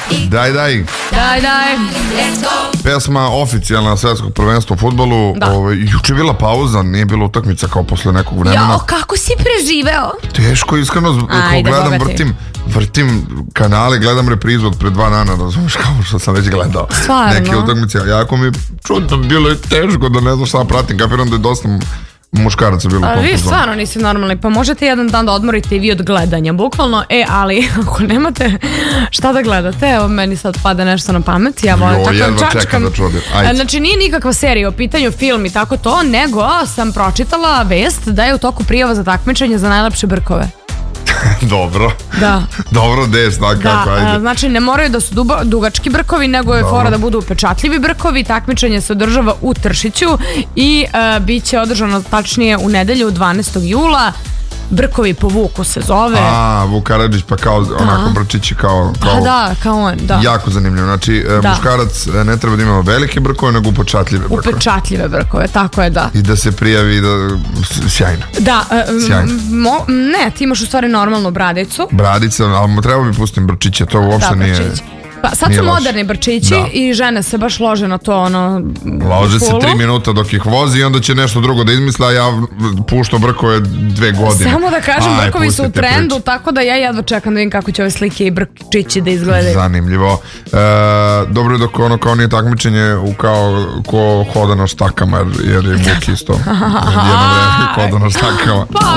Daj. Pesma oficijalna svetskog prvenstva u fudbalu. Juče je bila pauza, nije bilo utakmica kao posle nekog vremena. Jo, kako si preživeo? Teško, iskreno, gledam, vrtim kanale, gledam reprizu od pre 2 dana, razumiješ, kao što sam već gledao. Stvarno? Neke utakmice, jako mi čudno, bilo je teško da ne znam šta pratim, kapiram da je dosta muškaraca bilo u tom Vi fazonu. stvarno niste normalni, pa možete jedan dan da odmorite i vi od gledanja, bukvalno, ali ako nemate šta da gledate, evo meni sad pada nešto na pamet, ja volim tako čačkam. Znači nije nikakva serija o pitanju, film i tako to, nego sam pročitala vest da je u toku prijava za takmičenje za najlepše brkove. Dobro. Da. Dobro, kako, ajde. Znači ne moraju da su dugački brkovi, nego je fora da budu upečatljivi brkovi. Takmičenje se održava u Tršiću i bit će održano tačnije u nedelju 12. jula. Brkovi po Vuku se zove. Vuk Karadžić, pa kao onako brčići kao... Da, kao on, da. Jako zanimljivo. Znači, muškarac ne treba da ima velike brkove, nego upečatljive brkove. Upečatljive brkove, tako je, da. I da se prijavi, sjajno. Da, ne, ti imaš u stvari normalnu bradicu. Bradica, ali treba bi pustim brčiće, to uopšte nije... Pa sad su moderni brčići i žene se baš lože na to, lože se 3 minuta dok ih vozi i onda će nešto drugo da izmisle, a ja puštam brkove 2 godine. Samo da kažem, brkovi su u trendu, tako da ja jedva čekam da vidim kako će ove slike i brčići da izgledaju. Zanimljivo. Dobro je dok kao nije takmičenje kao ko hoda na štakama, jer je Vuk isto jedno vreme hoda na štakama.